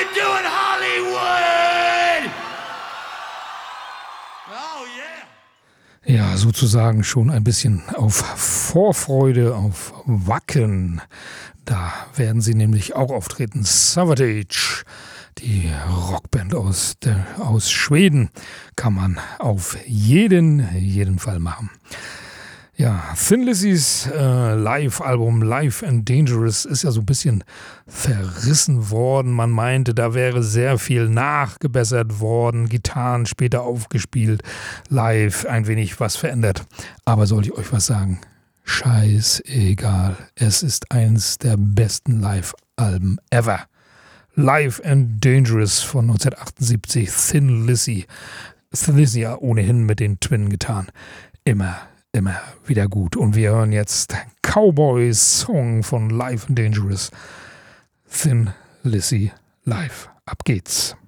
you doing, Hollywood? Oh, yeah. Ja, sozusagen schon ein bisschen auf Vorfreude, auf Wacken. Da werden sie nämlich auch auftreten. Savatage, die Rockband aus Schweden, kann man auf jeden Fall machen. Ja, Thin Lizzys Live-Album Live and Dangerous ist ja so ein bisschen verrissen worden. Man meinte, da wäre sehr viel nachgebessert worden, Gitarren später aufgespielt, live ein wenig was verändert. Aber soll ich euch was sagen? Scheißegal. Es ist eins der besten Live-Alben ever. Live and Dangerous von 1978, Thin Lizzy. Thin Lizzy ja ohnehin mit den Twin-Gitarren. Immer wieder gut. Und wir hören jetzt Cowboys Song von Live and Dangerous. Thin Lizzy live. Ab geht's.